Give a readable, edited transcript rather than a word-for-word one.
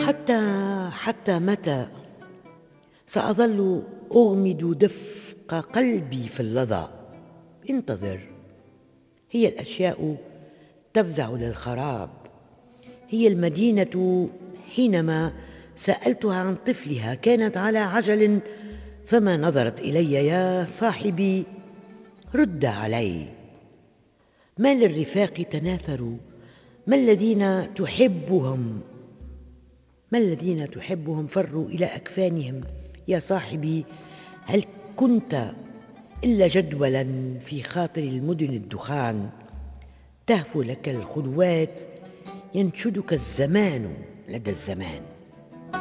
حتى متى سأظل أغمد دفق قلبي في اللظى؟ انتظر، هي الأشياء تفزع للخراب. هي المدينة حينما سألتها عن طفلها كانت على عجل فما نظرت إلي. يا صاحبي رد علي، ما للرفاق تناثروا؟ ما الذين تحبهم فروا إلى أكفانهم؟ يا صاحبي هل كنت إلا جدولا في خاطر المدن الدخان؟ تهفو لك الخلوات، ينشدك الزمان لدى الزمان.